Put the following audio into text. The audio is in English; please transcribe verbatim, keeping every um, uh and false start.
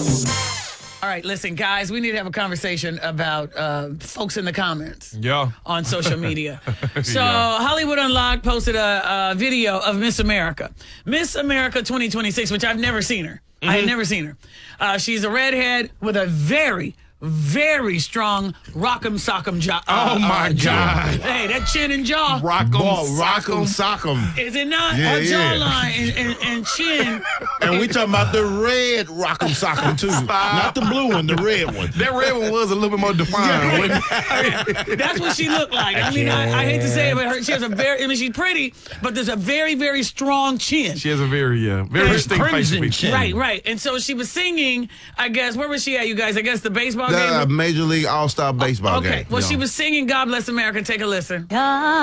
All right, listen, guys, we need to have a conversation about uh, folks in the comments Yeah. on social media. So Yeah. Hollywood Unlocked posted a, a video of Miss America. Miss America twenty twenty-six, which I've never seen her. Mm-hmm. I had never seen her. Uh, she's a redhead with a very, very strong rock'em sock'em jaw. Uh, Oh, my uh, jaw. God. Hey, that chin and jaw. Rock 'em, Ball, sock 'em. rock 'em, sock 'em. Is it not? Yeah, Her yeah. jawline and, and, and chin. And we talking about the red rock 'em, sock 'em, too. Not the blue one, the red one. That red one was a little bit more defined. wasn't it? That's what she looked like. I mean, I, I hate to say it, but her, she has a very, I mean, she's pretty, but there's a very, very strong chin. She has a very, yeah, very distinct crimson facial chin. feature. Right, right. And so she was singing, I guess, where was she at, you guys? I guess the baseball The uh, game? Major League All-Star Baseball Okay, game. well, Yeah. she was singing God Bless America. Take a listen. God